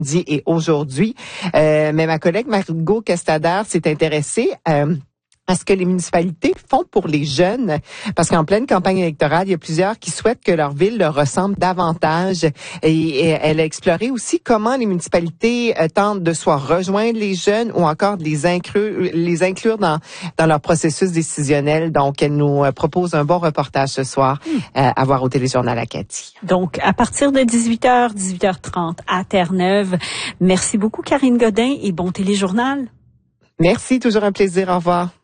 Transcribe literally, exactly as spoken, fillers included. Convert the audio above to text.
samedi et aujourd'hui. Euh, mais ma collègue Margot Castader s'est intéressée euh, à ce que les municipalités font pour les jeunes, parce qu'en pleine campagne électorale, il y a plusieurs qui souhaitent que leur ville leur ressemble davantage. Et, et elle a exploré aussi comment les municipalités euh, tentent de soit rejoindre les jeunes ou encore de les inclure, les inclure dans, dans leur processus décisionnel. Donc, elle nous euh, propose un bon reportage ce soir euh, à voir au Téléjournal Acadie. Donc, à partir de dix-huit heures, dix-huit heures trente à Terre-Neuve. Merci beaucoup, Karine Godin, et bon Téléjournal. Merci, toujours un plaisir. Au revoir.